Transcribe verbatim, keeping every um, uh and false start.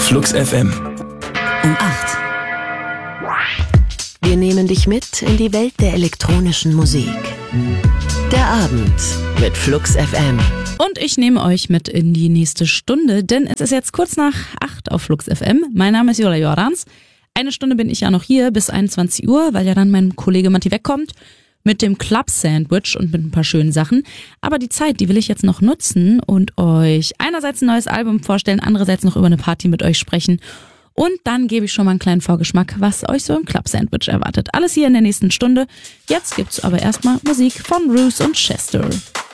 Flux F M. Um acht. Wir nehmen dich mit in die Welt der elektronischen Musik. Der Abend mit Flux F M. Und ich nehme euch mit in die nächste Stunde, denn es ist jetzt kurz nach acht auf Flux F M. Mein Name ist Jola Jordans. Eine Stunde bin ich ja noch hier bis einundzwanzig Uhr, weil ja dann mein Kollege Matti wegkommt mit dem Club-Sandwich und mit ein paar schönen Sachen. Aber die Zeit, die will ich jetzt noch nutzen und euch einerseits ein neues Album vorstellen, andererseits noch über eine Party mit euch sprechen. Und dann gebe ich schon mal einen kleinen Vorgeschmack, was euch so im Club-Sandwich erwartet. Alles hier in der nächsten Stunde. Jetzt gibt's aber erstmal Musik von Roos und Chester.